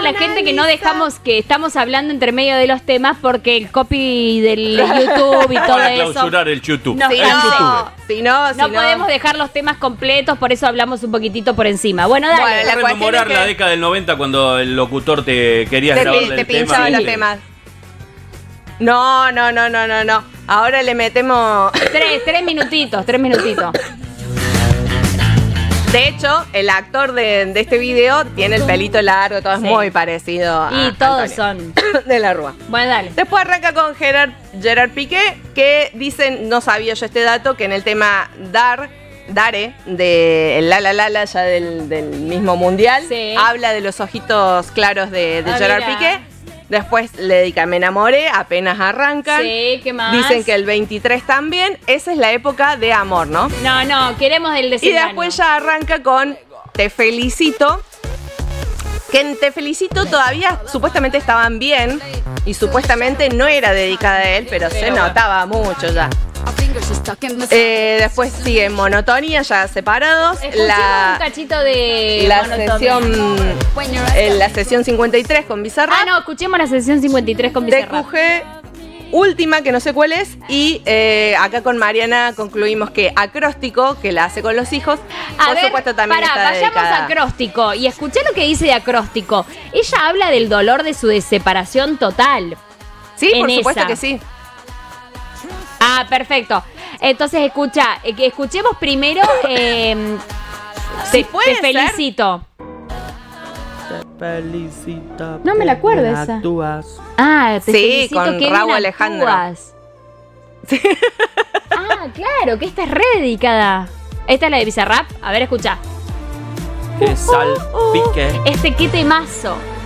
la gente que no dejamos que estamos hablando entre medio de los temas porque el copy del YouTube y todo Para eso. clausurar el YouTube. No, Si no, no podemos dejar los temas completos, por eso hablamos un poquitito por encima. Bueno, dale. Bueno, la cuestión Rememorar es que la década del 90 cuando el locutor te quería grabar te el pinchaba tema. los temas. No. Ahora le metemos... Tres minutitos. De hecho, el actor de este video tiene el pelito largo, todo es muy parecido a Y todos Antonio son. de la Rúa. Bueno, dale. Después arranca con Gerard Piqué, que dicen, no sabía yo este dato, que en el tema Dare, de La La La La, ya del mismo mundial, Sí. habla de los ojitos claros de Gerard mira. Piqué. Después le dedica Me enamoré, apenas arrancan. Sí, ¿qué más? Dicen que el 23 también. Esa es la época de amor, ¿no? No, queremos el Y desengaño. después ya arranca con Te felicito. Que en Te felicito todavía supuestamente estaban bien. Y supuestamente no era dedicada a él, pero se notaba mucho ya. Después sigue Monotonía, ya separados. Escuchemos un cachito de la Monotonía. la sesión 53 con Bizarrap. Ah, no, escuchemos la sesión 53 con Bizarrap. TQG, última, que no sé cuál es. Y acá con Mariana concluimos que Acróstico, que la hace con los hijos, por supuesto también está vayamos dedicada. a Acróstico. Y escuché lo que dice de Acróstico. Ella habla del dolor de su separación total. Sí, por en supuesto esa. que sí. Ah, perfecto. Entonces, escuchemos primero Si Te puede ser. felicito. Te felicito. No me la acuerdo bien esa. actúas. Ah, te Sí, felicito, con que Raúl bien Alejandro. actúas. Ah, claro, que esta es re dedicada. Esta es la de Bizarrap. A ver, escucha. Que salpique. Qué temazo.